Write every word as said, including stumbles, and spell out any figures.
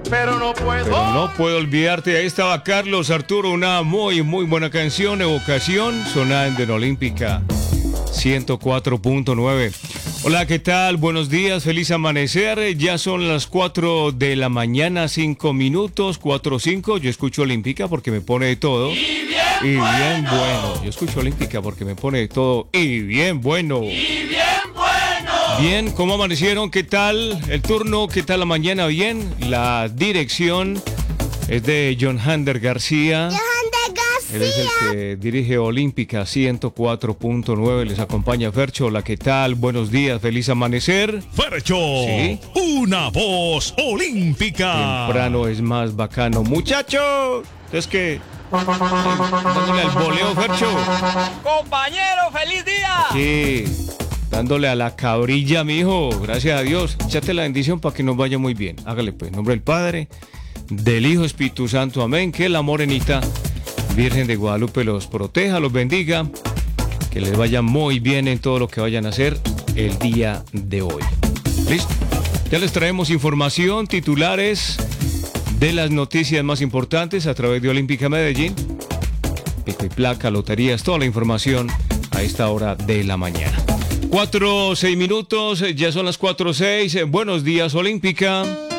pero no puedo. Pero no puedo olvidarte. Ahí estaba Carlos Arturo, una muy, muy buena canción, Evocación, sonada en Den Olímpica ciento cuatro punto nueve. Hola, ¿qué tal? Buenos días, feliz amanecer. Ya son las cuatro de la mañana, cinco minutos, cuatro cinco. Yo escucho Olímpica porque me pone de todo. Y bien, Y bien bueno. bueno. Yo escucho Olímpica porque me pone de todo. Y bien bueno. Y bien bueno. Bien, ¿cómo amanecieron? ¿Qué tal el turno? ¿Qué tal la mañana? Bien, la dirección es de John Hander García. Él es el que dirige Olímpica ciento cuatro punto nueve. Les acompaña Fercho. Hola, ¿qué tal? Buenos días, feliz amanecer. Fercho, ¿Sí? una voz olímpica. Temprano es más bacano. Muchachos, es que... dándole al voleo, Fercho. Compañero, feliz día. Sí, dándole a la cabrilla, mijo. Gracias a Dios. Échate la bendición para que nos vaya muy bien. Hágale pues, en nombre del Padre, del Hijo, Espíritu Santo. Amén. Que la morenita Virgen de Guadalupe los proteja, los bendiga. Que les vaya muy bien en todo lo que vayan a hacer el día de hoy. ¿Listo? Ya les traemos información, titulares de las noticias más importantes a través de Olímpica Medellín. Pico y placa, loterías, toda la información a esta hora de la mañana. Cuatro, seis minutos, ya son las cuatro, seis. Buenos días, Olímpica.